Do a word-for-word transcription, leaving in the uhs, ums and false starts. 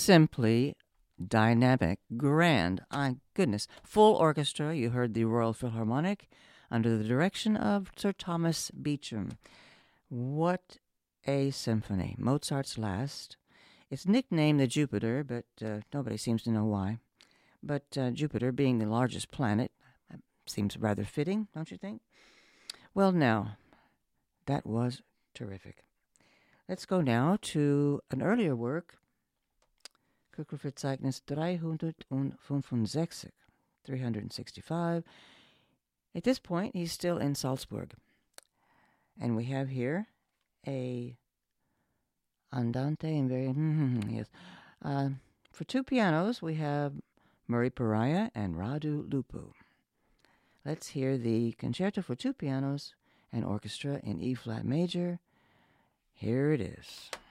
simply dynamic, grand. My goodness. Full orchestra. You heard the Royal Philharmonic under the direction of Sir Thomas Beecham. What a symphony. Mozart's Last. It's nicknamed the Jupiter, but uh, nobody seems to know why. But uh, Jupiter, being the largest planet, seems rather fitting, don't you think? Well, now, that was terrific. Let's go now to an earlier work, Kukkelverzeichnis dreihundertfünfundsechzig, three hundred sixty-five. At this point, he's still in Salzburg. And we have here a Andante and very, yes. Uh, for two pianos, we have Murray Pariah and Radu Lupu. Let's hear the concerto for two pianos and orchestra in E-flat major. Here it is.